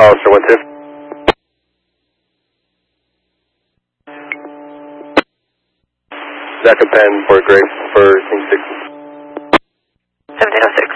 Hollister 1-2. Zach and Penn for Grace for King 6. 1706.